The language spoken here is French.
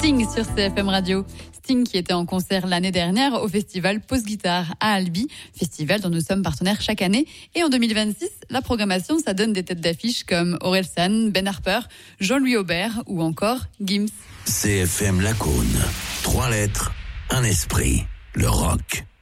Sting sur CFM Radio. Sting qui était en concert l'année dernière au festival Pause Guitare à Albi, festival dont nous sommes partenaires chaque année. Et en 2026, la programmation, ça donne des têtes d'affiche comme Orelsan, Ben Harper, Jean-Louis Aubert ou encore Gims. CFM Lacaune. 3 lettres, un esprit. Le rock.